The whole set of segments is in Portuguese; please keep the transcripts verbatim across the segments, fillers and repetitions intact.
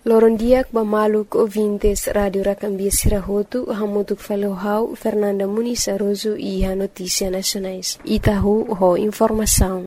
Lorondiak bamaluk ouvintes Radio Racambia Sirahotu, hamutuk falohau Fernanda Muniz Aroso e a Notícia Nacionais. Itahu ho informação.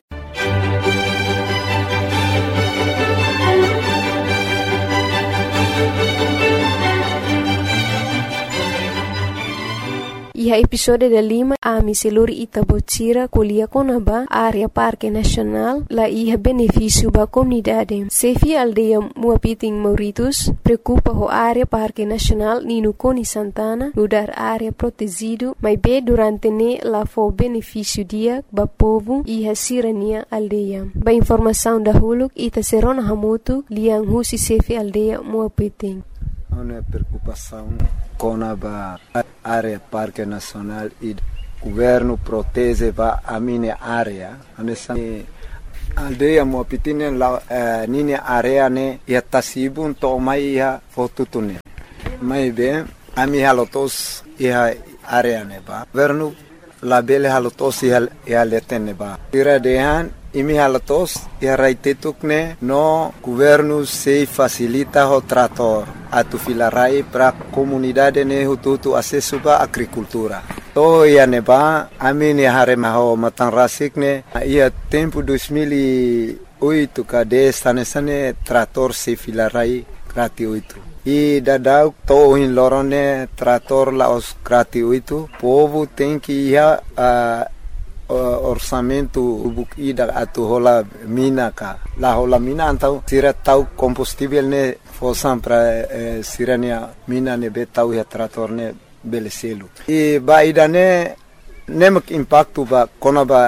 E a episódio de Lima, a miseluri Itabotira, colia conaba, área Parque Nacional, lá ia benefício para a comunidade. Sefi aldeia Muapiting Mauritus, preocupa a área Parque Nacional Nino Coni Santana, no dar área protegido, mas bem durante ne lá foi benefício dia para povo e a sirania aldeia. Ba informação da Huluk, ita serona hamutu, liang husi sefi aldeia Muapiting. Uma preocupação com a área Parque Nacional e o governo protege a minha área. A minha aldeia Muapiting la minha área ne ia tasibun to mai ia fotutune. Mai bem a minha halotos ia área ne ba. Governo la bele halotos ia ia letene ba. Tira dehan imi halatos ia raitetukne no governo se facilita o trator atu filarai para comunidade ne hututu acesso ba agricultura. To ia neba amini harema ho matang rasikne ia tempo dois mil e oito kade sane sane trator se filarai gratuito. E dadau to in lorone trator la os gratuito. Povo tem que ia uh, orçamento bukida atu hola mina ka la hola mina antau sira tau combustível ne fosan para eh, sirania mina ne betau ya trator ne beleselu e baida ne nemak impacto ba kona ba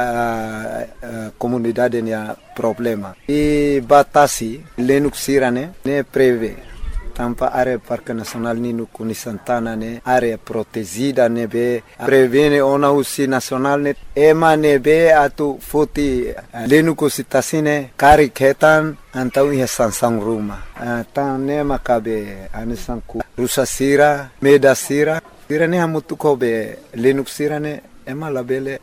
uh, uh, comunidade ne problema e batasi lenuk sirane ne preve tampa área Parque Nacional Nino Coni Santana ne área protegida ne be prevene ona usi nacional ne ema ne be atu foti lenu kositasine kari ketan antau ia sansang ruma tan ne makabe anisan ku rusa sira meda sira sira ne hamutu ko be lenu sira ne ema labele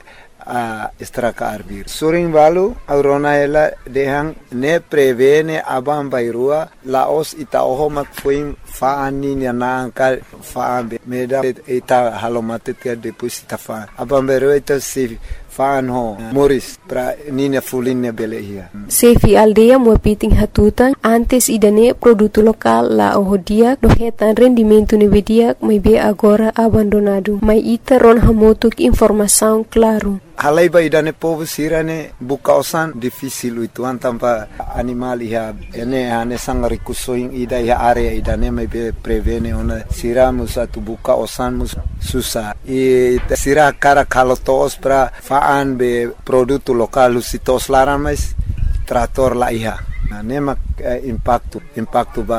a estraka arbir surin valu aurona ela dehang ne prevene abam bairua laos ita oho mak fuim faani ni anangka faambe meda ita halomate tia depois ita fa abam bairua ita se faan ho moris pra nina fulinne belehia sefi aldeia Muapiting hatutan antes idane produto lokal la ohodia do hetan rendimento ne vedia mai be agora abandonado mai ita ron hamotuk informação claro. Halai ba idane povo sirane bukausan difícil itu antampa animal ia ene ane sangari kusoing ida ia area idane mai be prevene ona siramus atu bukausan mus susah e sira cara kalotos pra faan be produto lokal sitos laran mais trator la ia na nema eh, impacto impacto ba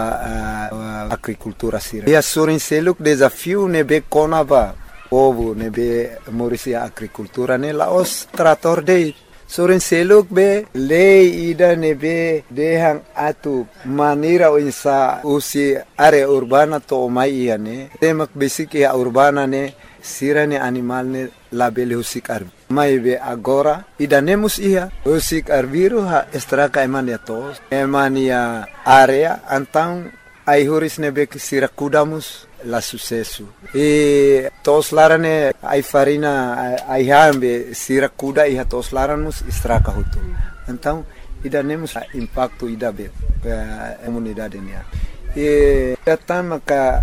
uh, agricultura sira ia surin seluk desafio ne be kona ba povo ne be morisia agricultura ne laos trator de soren seluk be lei ida ne be dehang atu manira insa usi area urbana to mai ia ne temak basic ya urbana ne sirane animal ne label husik ar mai be agora ida nemus ia husik arbiru ha estraka eman ya tos eman ya area antang ai huris ne be sira kudamus la sucesso e tos larane ai farina ai hambe sira kuda e tos laramus estraka hutu então ida nemos impacto ida be comunidade nia e tama ka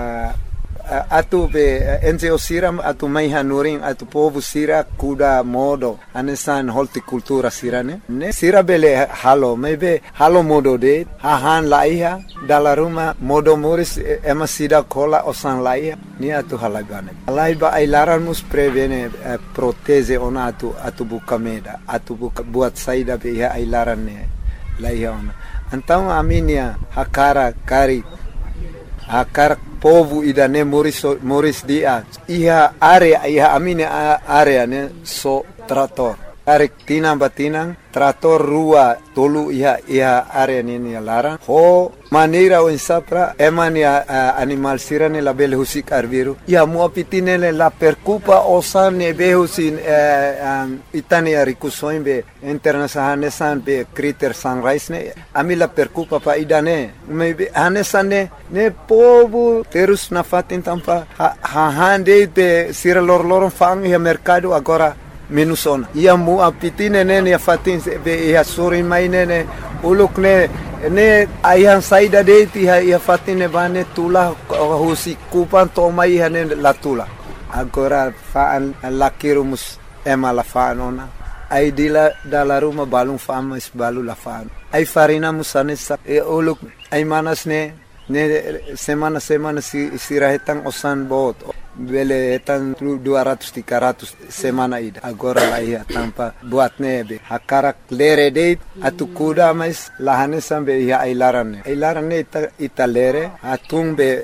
atu be N G O siram atu mai hanuring atu povo sira kuda modo anesan horticultura sirane ne sira bele halo maybe halo modo de hahan laiha dala ruma modo moris ema sida kola osan laiha ni atu halagane laiba ai laran mus prevene eh, proteze ona atu atu bukameda atu buka, buat saida be ai laran ne laiha ona então aminia hakara kari akar povo idane moris moris dia iha area iha amine area ne so trator Tarik tinang batinang, trator rua tolu iha iha area nini larang. Ho maneira o insapra eman ya uh, animal sirane la bele husik arbiru. Ya mua pitinele la percupa osan ne behusin uh, um, itani ya rikusoin be international hanesan be kriter sunrise ne. Ami la percupa pa idane. Me hanesan ne ne povo terus na fatin tampa ha, ha hande be sira lor loron fang ya mercado agora minusona. Ia mu apitine nene ya fatin be ya sori mai nene uluk ne ne ayang saida de ti ya fatine bane tula husi kupan to mai hane la tula. Agora fa lakirumus ema la fanona. Ai dila dala ruma balung fama is balu la fan. Ai farina musanesa e uluk ai manas ne ne semana semana si sirahetang osan bot. Bele etan dua ratus tiga ratus semana ida. Agora la ia tanpa buat nebe. Hakarak lere de atu kuda mais lahane sambe ia ailarane. Ailarane ita, ita lere atung be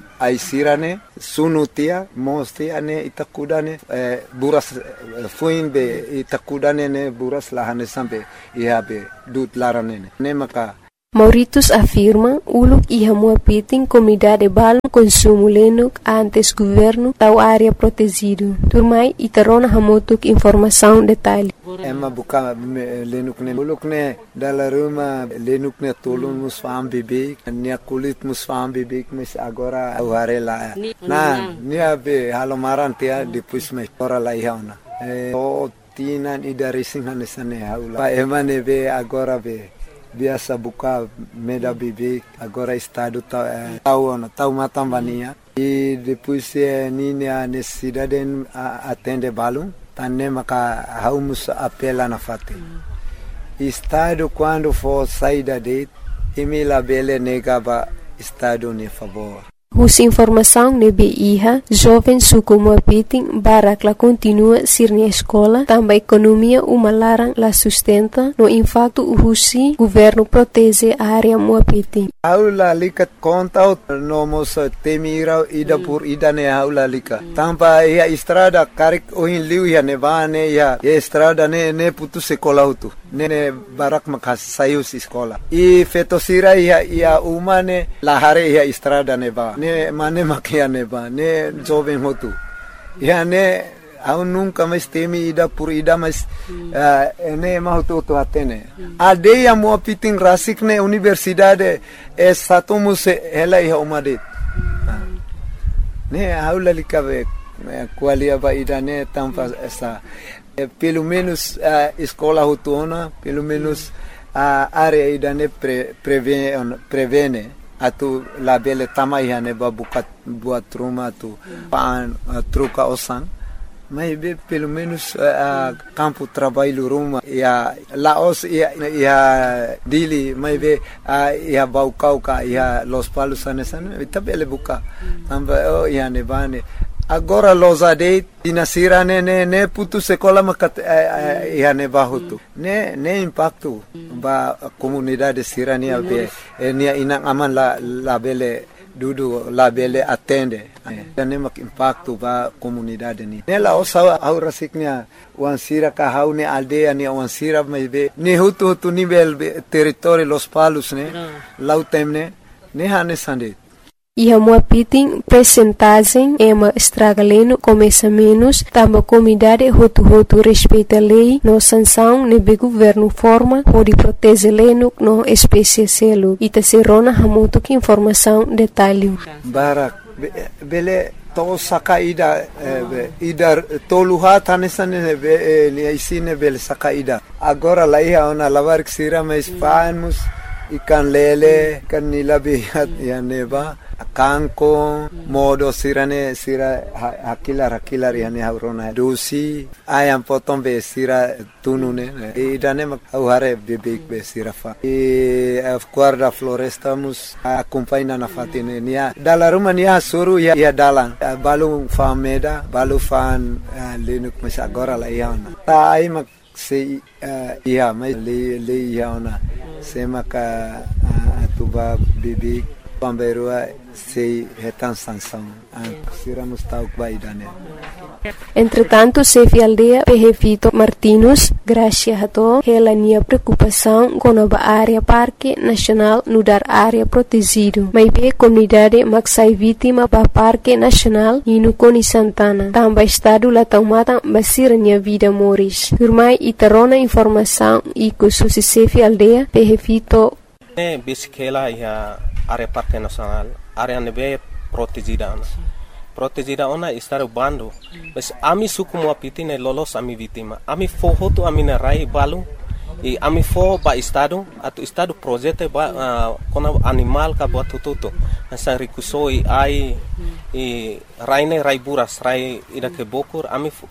aisirane sunutia mostia ne ita kudane eh, buras eh, fuin be ita kudane ne buras lahane sambe ia be dut larane ne maka. Mauritius afirma uluk iha mua piting comunidade balum consumo lenuk antes governo tau área protegido. Turmai itarona hamotuk informação detalhe. Emma buka lenuk ne uluk ne dala ruma lenuk ne tolun musfam bibik nia kulit musfam bibik mes agora aware la. Na nia be halomaran tia depois me ora la ihauna. Eh o tinan ida racing hanesane haula. Pa emane be agora be biasa buka meda bibi agora estado tau eh, tau tau matambania e depois eh, nini a necessidade a atende balum tanne maka haumus apela na fate estado quando for saída de emila bele negaba estado ne favor. Hus informação nebe iha, jovem suku muapiting barak la continua sirni escola, também economia uma larang la sustenta, no impacto husi governo protege a área muapiting. Aula likat kontaut nomos temira ida pur ida ne aula lika. Tampa ia estrada karik ohin liu ya nevane ya estrada ne ne putu sekolah utu. Ne ne barak makas sayus sekolah. I fetosira ia ia umane lahare ia estrada neva. Ne mane makia neva ne jovem hotu. Ya ne au nunca mais temi ida por ida mas uh, ne mahutu tu atene. Ade ya mo piting rasik ne universidade é satumus ela ia umadet. Ne aula likabe qualia ba ida ne tampa essa pelo menos a escola hutuna pelo menos a área ida ne pre, prevene prevene atu la bele tamai hane ba bukat buat rumah tu pan truca osan. Mas pelo menos uh, campo trabalho ruma ia Laos ia ia dili mas be uh, ia Baucauca ia Los Palos anesan itabele buka tamba oh ia nevane agora los ade dinasira ne ne ne putu sekolah makat uh, ia nevahutu ne ne impacto ba comunidade sirania be nia inang aman la la bele dudu la bele atende ne mak impacto ba comunidade ni nela osa au rasiknya wansira ka haune aldea ni wansira mebe ni hutu hutu nivel territorio Los Palos ne lautemne ne hane sande. Iha muapiting percentagem ema estragaleno começa menos, tamba comunidade hotu-hotu respeita lei, no sanção nebe governo forma, pode proteger leno no espécie selo. Ita serona hamutu que informação detalhe. Barak, bele to saka ida ida toluha tanesane be ni isine bele saka ida. Agora la iha ona lavar sira mais famus ikan lele kan nilabihat ya neba kanko modo sirane sira hakilar hakilar yani haurona dosi ayam potong be sira tunune idane mak hare bebek be sira fa e guarda floresta mus acompanha na fatine nia dala rumah nia suru ya ya dalang balu fameda balu fan lenuk mas agora la iana ta ai mak se ia mai le le iana se maka atuba bebek pamberua sei retan sanção sira mustauk baidane. Entretanto, Sefi Aldea Pehevito Martinus, Gracia Hato, ela nia preocupação com a área Parque Nacional no dar área protegido. Mas bem comunidade maksai vítima ba Parque Nacional e no Coni Santana. Tamba estado la taumata basira nia vida moris. Firmai itarona informação e que susi Sefi Aldea Pehevito. Ne bisikela ia área Parque Nacional, área nebe protegida. Protegida ona estar bando. Mas ami suku mo apitine lolos ami vítima. Ami fohoto ami na rai balu e ami fo ba estado atu estado projeto ba uh, kona animal ka buat tututo. Asa rikuso i ai e raine rai buras rai ida ke bokur ami fo,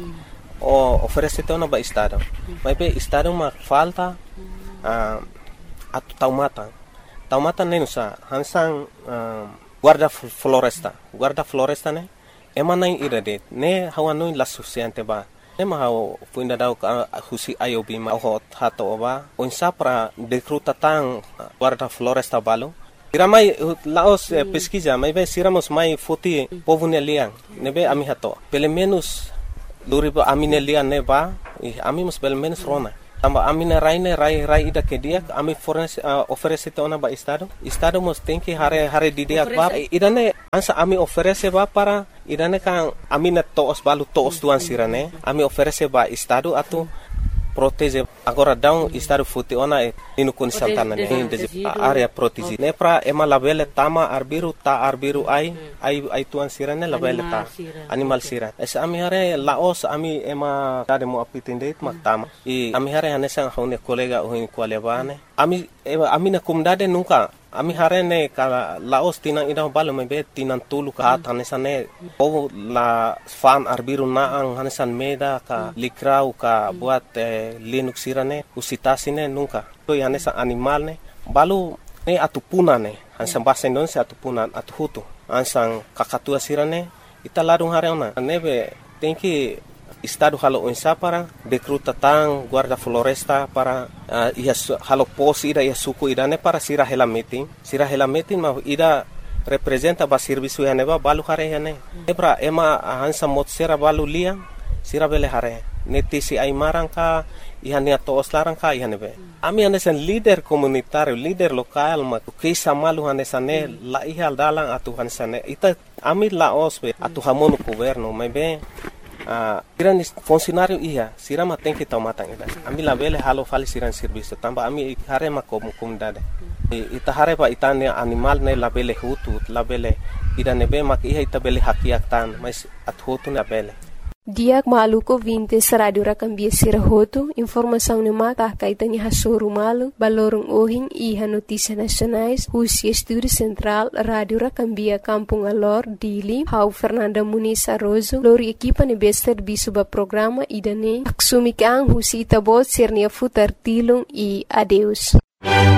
o oferece ona ba estado. Mas be estado ma falta uh, atu taumata. Taumata nenusa hansang uh, guarda floresta, guarda floresta ne, emana in irade, ne hawano in la suficiente ba, ne mahau puinda dau ka husi ayobi ma ho hato ba, on sapra decruta tang guarda floresta balo. Iramai laos eh, pesquisa, mai be siramos mai foti povune liang, ne be ami hato, pelo menos luriba amine liang ne ba, e ami mus pelo menos rona. Tamba amina raine rai rai ida ke dia ami fornece uh, oferece te ona ba estado estado mos tem que hare hare di dia ba idane ansa ami oferece ba para idane kan amina toos balu toos tuan sirane ami oferece ba estado atu protege agora down estado futi ona e nino Coni Santana ne de area protege ne pra ema labele tama arbiru ta arbiru ai ai ai tuan sirane labele ta animal sira es ami hare laos ami ema tade mo apitinde mak tama e ami hare hanesa hone kolega ohin kwalebane ami ami na kumdade nunca ami hare ne ka laos tinang ida balo me be tinan tulu ka hanesa ne o la fan arbiru na ang hanesan meda ka likrau ka buat eh, linux sirane usitasine nunca to hanesa animal ne balu ne atupuna ne hansan bahasa Indonesia atupuna atuhutu ansang kakatua sirane ita ladung hare ona nebe tem que estado halo onsa para decruta tang guarda floresta para uh, ia halo pos ida ia suku idane para sira hela meeting sira hela meeting ma ida representa ba serviço hane ba balu hare hane ebra ema hansa mot sera balu lia sira bele hare neti si ai marangka ihane to oslarang ka ihane be ami ane sen leader komunitario leader lokal ma kisa malu hane sane la ihal dalang atu hansane ita ami la osbe atu hamonu governo mebe Uh, siran funcionário ia sirama tem que tomar tang ida ami la bele halo fali siran serviço tamba ami hare ma kom comunidade e ita hare pa itane animal ne la bele hutu la bele ida ne be mak ia ita bele hakiak tan mas at hutu na bele Diak maluko vinte radio rakambia sirahoto informação ne mata kaitanya hasuru malu balorong ohin iha notícia nacionais husi estúdio central radio rakambia Kampung Alor Dili hau Fernanda Muniz Arrozo lori equipa ne bester bisuba programa idane aksumikang husi itabot sirnia futar tilung e adeus.